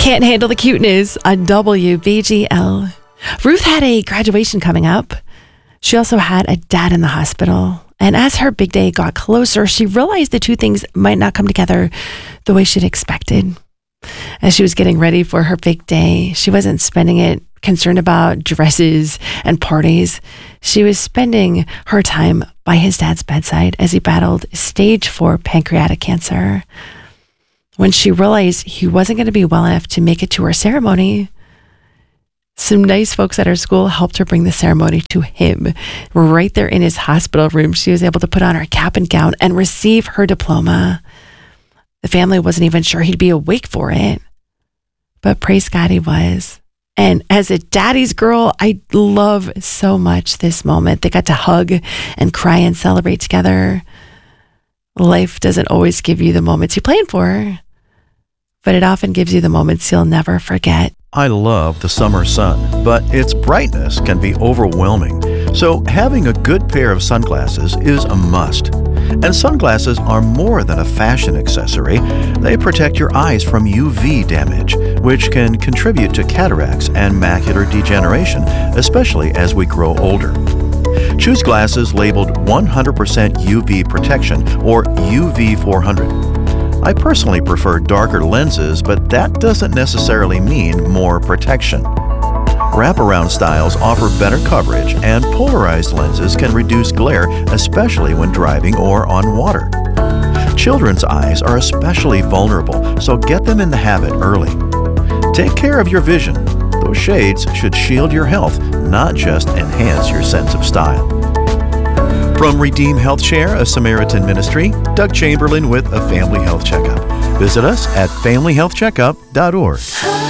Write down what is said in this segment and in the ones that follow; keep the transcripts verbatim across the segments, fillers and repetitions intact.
Can't handle the cuteness on W B G L. Ruth had a graduation coming up. She also had a dad in the hospital. And as her big day got closer, she realized the two things might not come together the way she'd expected. As she was getting ready for her big day, she wasn't spending it concerned about dresses and parties. She was spending her time by his dad's bedside as he battled stage four pancreatic cancer. When she realized he wasn't going to be well enough to make it to her ceremony, some nice folks at her school helped her bring the ceremony to him. Right there in his hospital room, she was able to put on her cap and gown and receive her diploma. The family wasn't even sure he'd be awake for it, but praise God he was. And as a daddy's girl, I love so much this moment. They got to hug and cry and celebrate together. Life doesn't always give you the moments you plan for, but it often gives you the moments you'll never forget. I love the summer sun, but its brightness can be overwhelming. So having a good pair of sunglasses is a must. And sunglasses are more than a fashion accessory. They protect your eyes from U V damage, which can contribute to cataracts and macular degeneration, especially as we grow older. Choose glasses labeled one hundred percent U V protection or U V four hundred. I personally prefer darker lenses, but that doesn't necessarily mean more protection. Wraparound styles offer better coverage, and polarized lenses can reduce glare, especially when driving or on water. Children's eyes are especially vulnerable, so get them in the habit early. Take care of your vision. Those shades should shield your health, not just enhance your sense of style. From Redeem Health Share, a Samaritan ministry, Doug Chamberlain with a Family Health Checkup. Visit us at family health checkup dot org.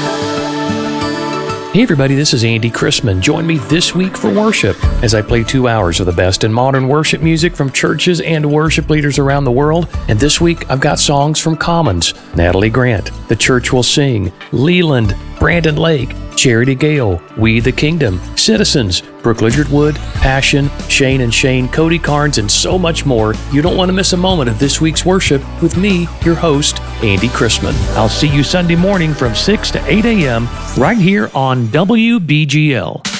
Hey everybody, this is Andy Chrisman. Join me this week for worship as I play two hours of the best in modern worship music from churches and worship leaders around the world. And this week I've got songs from Commons, Natalie Grant, The Church Will Sing, Leland, Brandon Lake, Charity Gale, We the Kingdom, Citizens, Brooke Lizard Wood, Passion, Shane and Shane, Cody Carnes, and so much more. You don't want to miss a moment of this week's worship with me, your host, Andy Chrisman. I'll see you Sunday morning from six to eight a.m. right here on W B G L.